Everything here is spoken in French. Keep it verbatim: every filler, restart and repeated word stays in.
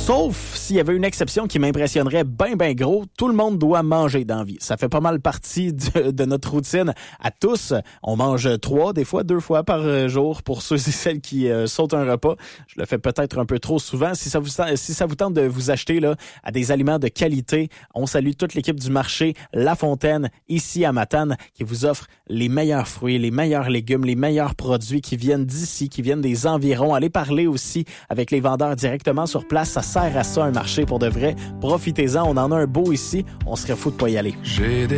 Sauf s'il y avait une exception qui m'impressionnerait bien, bien gros. Tout le monde doit manger dans la vie. Ça fait pas mal partie de, de notre routine à tous. On mange trois, des fois deux fois par jour pour ceux et celles qui euh, sautent un repas. Je le fais peut-être un peu trop souvent. Si ça vous, si ça vous tente de vous acheter là, à des aliments de qualité, on salue toute l'équipe du marché La Fontaine, ici à Matane, qui vous offre les meilleurs fruits, les meilleurs légumes, les meilleurs produits qui viennent d'ici, qui viennent des environs. Allez parler aussi avec les vendeurs directement sur place. Ça sert à ça, un marché, pour de vrai. Profitez-en, on en a un beau ici. On serait fou de pas y aller. J'ai des